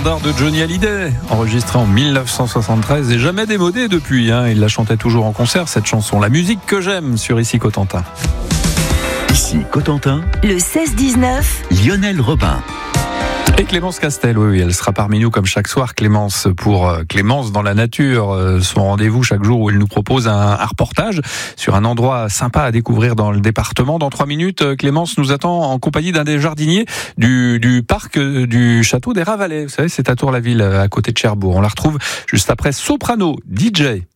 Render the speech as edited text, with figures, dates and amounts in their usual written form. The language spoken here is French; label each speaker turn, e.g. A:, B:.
A: d'or de Johnny Hallyday, enregistré en 1973 et jamais démodé depuis. Il la chantait toujours en concert, cette chanson. La musique que j'aime sur Ici Cotentin.
B: Ici Cotentin,
C: le 16-19,
B: Lionel Robin.
A: Et Clémence Castel, oui, elle sera parmi nous comme chaque soir. Clémence pour Clémence dans la nature, son rendez-vous chaque jour où elle nous propose un reportage sur un endroit sympa à découvrir dans le département. Dans 3 minutes, Clémence nous attend en compagnie d'un des jardiniers du parc du château des Ravalais. Vous savez, c'est à Tour-la-Ville, à côté de Cherbourg. On la retrouve juste après Soprano, DJ.